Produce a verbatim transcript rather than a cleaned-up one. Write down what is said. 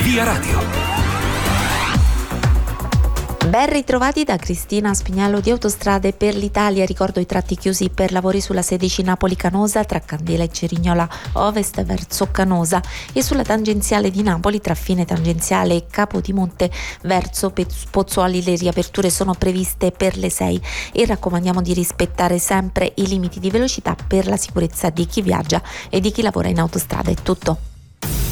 Via Radio. Ben ritrovati da Cristina Spignello di Autostrade per l'Italia. Ricordo i tratti chiusi per lavori sulla sedici Napoli-Canosa tra Candela e Cerignola Ovest verso Canosa e sulla tangenziale di Napoli tra fine tangenziale e Capodimonte verso Pozzuoli. Le riaperture sono previste per le sei e raccomandiamo di rispettare sempre i limiti di velocità per la sicurezza di chi viaggia e di chi lavora in autostrada. È tutto.